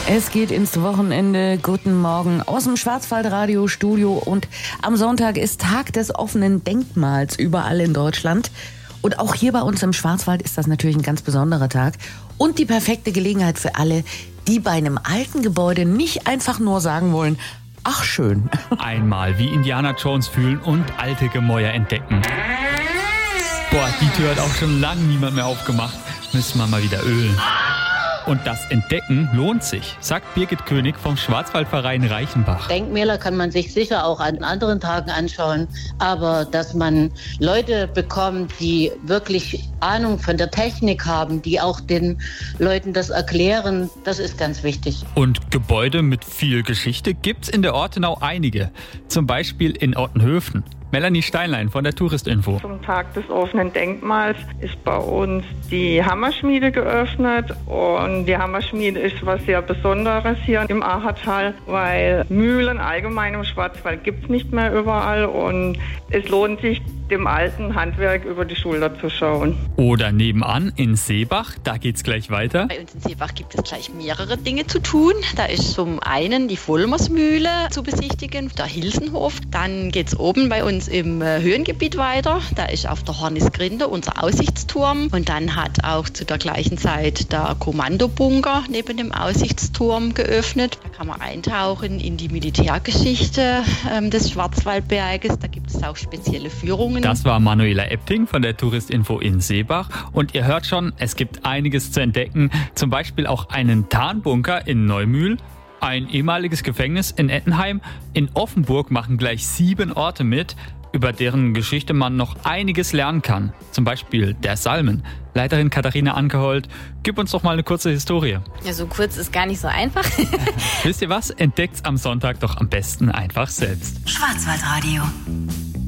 Es geht ins Wochenende. Guten Morgen aus dem Schwarzwaldradio-Studio. Und am Sonntag ist Tag des offenen Denkmals überall in Deutschland. Und auch hier bei uns im Schwarzwald ist das natürlich ein ganz besonderer Tag. Und die perfekte Gelegenheit für alle, die bei einem alten Gebäude nicht einfach nur sagen wollen, ach schön. Einmal wie Indiana Jones fühlen und alte Gemäuer entdecken. Boah, die Tür hat auch schon lange niemand mehr aufgemacht. Müssen wir mal wieder ölen. Und das Entdecken lohnt sich, sagt Birgit König vom Schwarzwaldverein Reichenbach. Denkmäler kann man sich sicher auch an anderen Tagen anschauen, aber dass man Leute bekommt, die wirklich Ahnung von der Technik haben, die auch den Leuten das erklären, das ist ganz wichtig. Und Gebäude mit viel Geschichte gibt's in der Ortenau einige, zum Beispiel in Ottenhöfen. Melanie Steinlein von der Touristinfo. Zum Tag des offenen Denkmals ist bei uns die Hammerschmiede geöffnet und die Hammerschmiede ist was sehr Besonderes hier im Achertal, weil Mühlen allgemein im Schwarzwald gibt es nicht mehr überall und es lohnt sich, dem alten Handwerk über die Schulter zu schauen. Oder nebenan in Seebach, da geht's gleich weiter. Bei uns in Seebach gibt es gleich mehrere Dinge zu tun. Da ist zum einen die Vollmersmühle zu besichtigen, der Hilsenhof. Dann geht's oben bei uns im Höhengebiet weiter. Da ist auf der Hornisgrinde unser Aussichtsturm. Und dann hat auch zu der gleichen Zeit der Kommandobunker neben dem Aussichtsturm geöffnet. Da kann man eintauchen in die Militärgeschichte des Schwarzwaldberges. Da gibt es auch spezielle Führungen. Das war Manuela Epting von der Touristinfo in Seebach. Und ihr hört schon, es gibt einiges zu entdecken. Zum Beispiel auch einen Tarnbunker in Neumühl, ein ehemaliges Gefängnis in Ettenheim. In Offenburg machen gleich 7 Orte mit, über deren Geschichte man noch einiges lernen kann. Zum Beispiel der Salmen. Leiterin Katharina Ankehold, gib uns doch mal eine kurze Historie. Ja, so kurz ist gar nicht so einfach. Wisst ihr was? Entdeckt's am Sonntag doch am besten einfach selbst. Schwarzwaldradio.